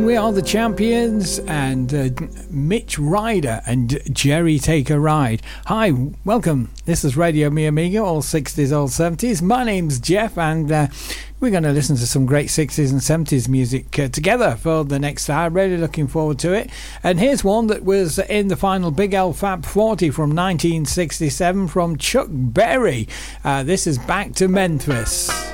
We are the champions, and Mitch Ryder and Jerry Take a Ride. Hi, welcome. This is Radio Mi Amigo, all 60s, all 70s. My name's Jeff, and we're going to listen to some great 60s and 70s music together for the next hour. Really looking forward to it. And here's one that was in the final Big L Fab 40 from 1967 from Chuck Berry. This is Back to Memphis.